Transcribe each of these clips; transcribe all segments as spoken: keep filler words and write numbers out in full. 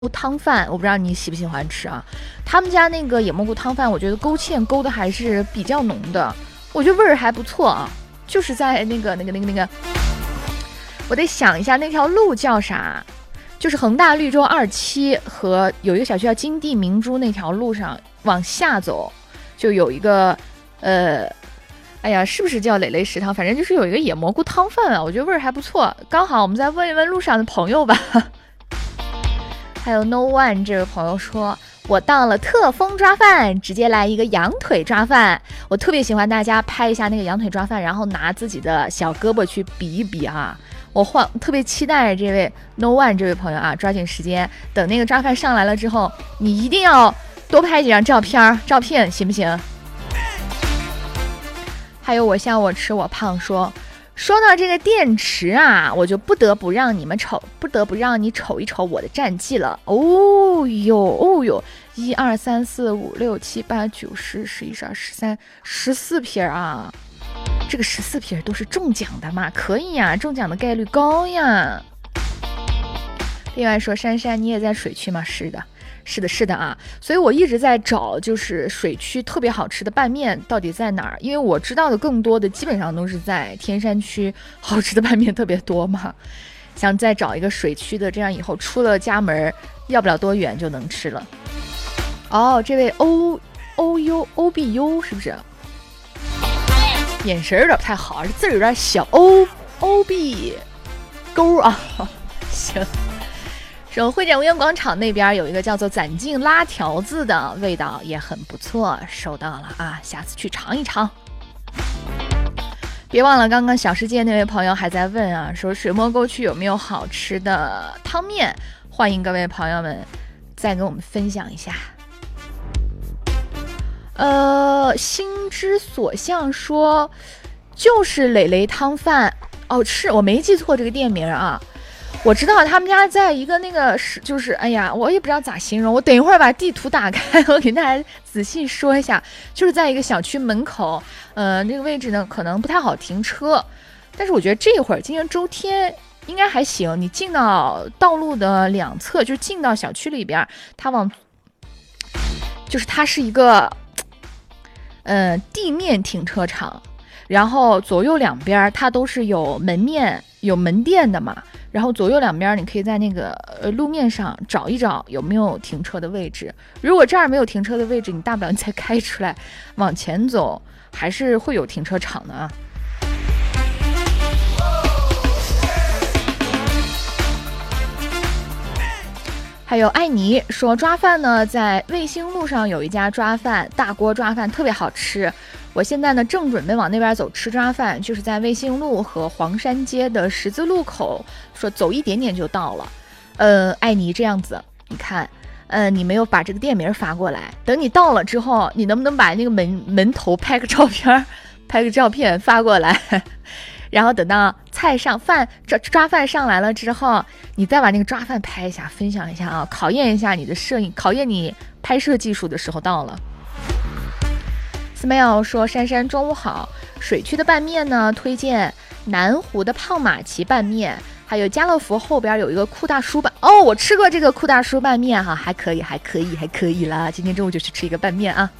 汤饭，我不知道你喜不喜欢吃啊？他们家那个野蘑菇汤饭，我觉得勾芡勾的还是比较浓的，我觉得味儿还不错啊。就是在那个那个那个那个，我得想一下那条路叫啥，就是恒大绿洲二期和有一个小区叫金地明珠那条路上往下走，就有一个呃。哎呀，是不是叫磊磊食堂？反正就是有一个野蘑菇汤饭啊，我觉得味儿还不错。刚好我们再问一问路上的朋友吧。还有 No One 这位朋友说，我到了特风抓饭，直接来一个羊腿抓饭。我特别喜欢大家拍一下那个羊腿抓饭，然后拿自己的小胳膊去比一比啊。我换特别期待这位 No One 这位朋友啊，抓紧时间，等那个抓饭上来了之后，你一定要多拍几张照片，照片行不行？还有我笑我吃我胖说，说到这个电池啊，我就不得不让你们瞅，不得不让你瞅一瞅我的战绩了。哦哟哦哟，一二三四五六七八九十十一十二十三十四瓶啊！这个十四瓶都是中奖的嘛，可以呀，中奖的概率高呀。另外说，珊珊你也在水区吗？是的。是的是的啊，所以我一直在找就是水区特别好吃的拌面到底在哪儿，因为我知道的更多的基本上都是在天山区，好吃的拌面特别多嘛，想再找一个水区的，这样以后出了家门要不了多远就能吃了。哦，这位 O O U O B U 是不是？眼神有点不太好，这字有点小 O O B 勾啊，行。说会展无缘广场那边有一个叫做攒劲拉条子的，味道也很不错，收到了啊，下次去尝一尝。别忘了刚刚小世界那位朋友还在问啊，说水墨沟区有没有好吃的汤面，欢迎各位朋友们再跟我们分享一下。呃，心之所向说就是磊磊汤饭哦，是我没记错这个店名啊。我知道他们家在一个那个是就是哎呀，我也不知道咋形容，我等一会儿把地图打开，我给大家仔细说一下，就是在一个小区门口，呃，那个位置呢可能不太好停车，但是我觉得这会儿今天周天应该还行，你进到道路的两侧，就进到小区里边，它往就是它是一个呃地面停车场，然后左右两边它都是有门面有门店的嘛。然后左右两边你可以在那个呃路面上找一找有没有停车的位置，如果这儿没有停车的位置，你大不了你再开出来往前走，还是会有停车场的啊。还有艾妮说，抓饭呢在卫星路上有一家抓饭，大锅抓饭特别好吃，我现在呢正准备往那边走吃抓饭，就是在卫星路和黄山街的十字路口，说走一点点就到了。呃，艾妮这样子，你看，呃，你没有把这个店名发过来，等你到了之后，你能不能把那个门门头拍个照片，拍个照片发过来？然后等到菜上饭抓抓饭上来了之后，你再把那个抓饭拍一下，分享一下啊，考验一下你的摄影，考验你拍摄技术的时候到了。Smile 说，珊珊中午好，水区的拌面呢推荐南湖的胖马奇拌面，还有家乐福后边有一个酷大叔拌，哦，我吃过这个酷大叔拌面哈，还可以还可以还可以啦，今天中午就去吃一个拌面啊。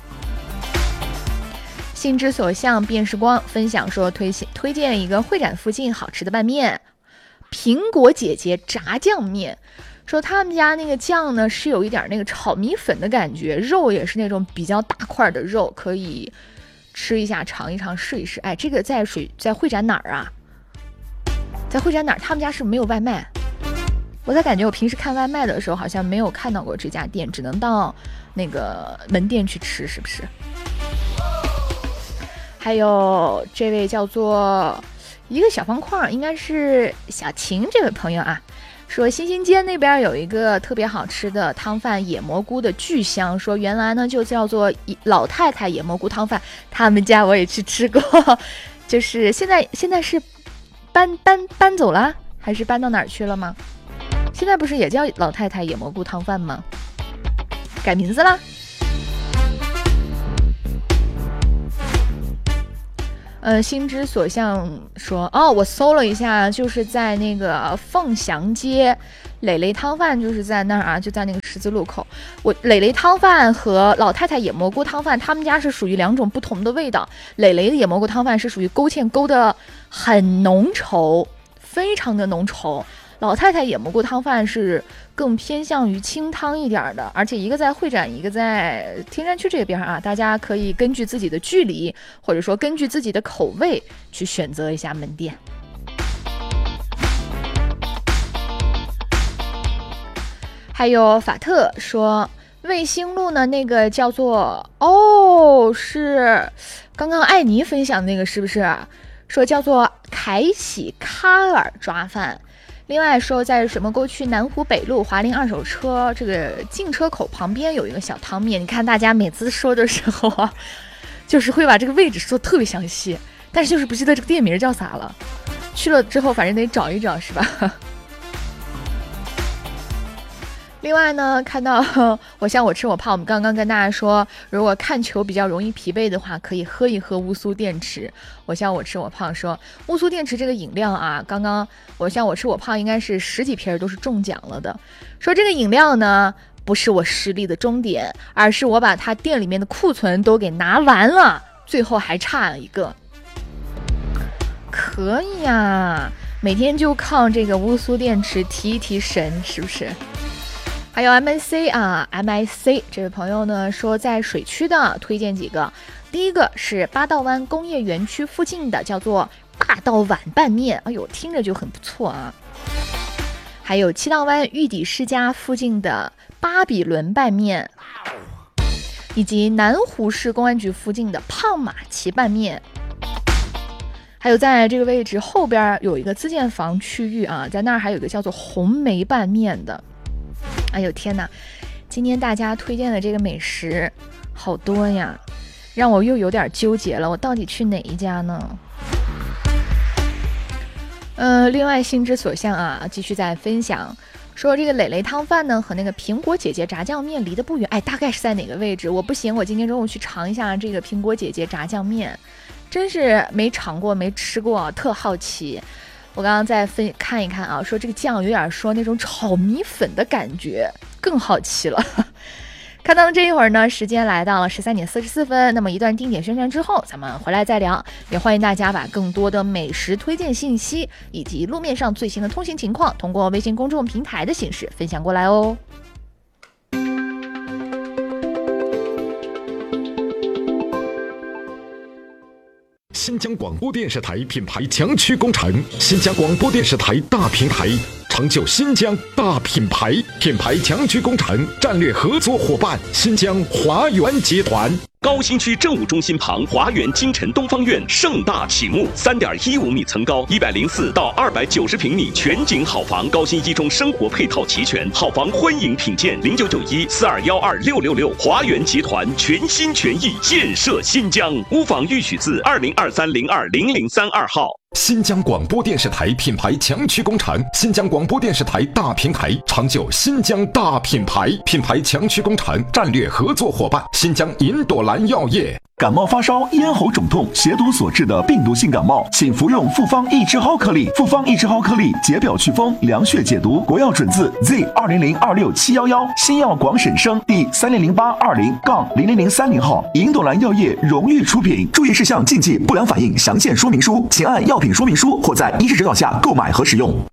心之所向便是光分享说，推推荐一个会展附近好吃的拌面，苹果姐姐炸酱面，说他们家那个酱呢是有一点那个炒米粉的感觉，肉也是那种比较大块的肉，可以吃一下尝一尝试一试。哎，这个在水在会展哪儿啊？在会展哪儿？他们家是没有外卖，我在感觉我平时看外卖的时候好像没有看到过这家店，只能到那个门店去吃，是不是？还有这位叫做一个小方块，应该是小晴这位朋友啊，说新兴街那边有一个特别好吃的汤饭，野蘑菇的巨香，说原来呢就叫做老太太野蘑菇汤饭，他们家我也去吃过，就是现在现在是搬搬搬走了，还是搬到哪儿去了吗？现在不是也叫老太太野蘑菇汤饭吗？改名字啦。呃，心之所向说，哦，我搜了一下，就是在那个凤翔街磊磊汤饭就是在那儿啊，就在那个十字路口。我磊磊汤饭和老太太野蘑菇汤饭，他们家是属于两种不同的味道。磊磊的野蘑菇汤饭是属于勾芡勾的很浓稠，非常的浓稠。老太太野蘑菇汤饭是更偏向于清汤一点的，而且一个在会展，一个在天山区这边啊，大家可以根据自己的距离，或者说根据自己的口味去选择一下门店。还有法特说，卫星路呢那个叫做哦，是刚刚艾妮分享的那个是不是？说叫做凯喜卡尔抓饭。另外说，在水墨沟区南湖北路华林二手车这个进车口旁边有一个小汤面，你看大家每次说的时候啊，就是会把这个位置说特别详细，但是就是不记得这个店名叫啥了。去了之后反正得找一找，是吧？另外呢，看到我想我吃我怕，我们刚刚跟大家说，如果看球比较容易疲惫的话，可以喝一喝乌苏电池。我想我吃我胖说，乌苏电池这个饮料啊，刚刚我想我吃我胖应该是十几瓶都是中奖了的。说这个饮料呢，不是我实力的终点，而是我把它店里面的库存都给拿完了，最后还差一个。可以呀，每天就靠这个乌苏电池提一提神，是不是？还有 M I C 啊 ，M I C 这位朋友呢说，在水区的推荐几个，第一个是八道湾工业园区附近的，叫做大道碗拌面，哎呦，听着就很不错啊。还有七道湾玉底世家附近的巴比伦拌面，以及南湖市公安局附近的胖马奇拌面。还有在这个位置后边有一个自建房区域啊，在那儿还有一个叫做红梅拌面的。哎呦天哪，今天大家推荐的这个美食好多呀，让我又有点纠结了，我到底去哪一家呢？呃，另外心之所向啊，继续在分享说这个磊磊汤饭呢和那个苹果姐姐炸酱面离得不远，哎，大概是在哪个位置？我不行，我今天中午去尝一下这个苹果姐姐炸酱面，真是没尝过没吃过，特好奇。我刚刚再分看一看啊，说这个酱有点说那种炒米粉的感觉，更好奇了。看到这一会儿呢，时间来到了十三点四十四分，那么一段定点宣传之后，咱们回来再聊。也欢迎大家把更多的美食推荐信息以及路面上最新的通行情况，通过微信公众平台的形式分享过来哦。 新疆广播电视台品牌强驱工程，新疆广播电视台大平台，成就新疆大品牌。品牌强驱工程战略合作伙伴：新疆华源集团。 高新区政务中心旁华源金城东方院盛大启幕，三点一五米层高，一百零四到二百九十平米全景好房，高新一中生活配套齐全，好房欢迎品鉴。零九九一四二幺二六六六，华源集团全心全意建设新疆。屋房预取自二零二三零二零零三二号。 新疆广播电视台品牌强驱工程，新疆广播电视台大平台，成就新疆大品牌。品牌强驱工程战略合作伙伴：新疆银朵兰药业。 感冒发烧、咽喉肿痛、血毒所致的病毒性感冒，请服用复方益智蒿颗粒。复方益智蒿颗粒解表祛风、凉血解毒，国药准字 Z 二零零二六七幺幺，新药广审生第三零零八二零杠零零零三零号，银朵兰药业荣誉出品。注意事项、禁忌、不良反应详见说明书，请按药品说明书或在医师指导下购买和使用。